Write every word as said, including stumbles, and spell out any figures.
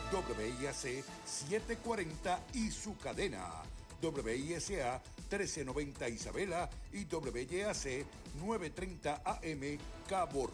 W I A C setecientos cuarenta y su cadena. W I S A trece noventa Isabela y W Y A C novecientos treinta A M Cabo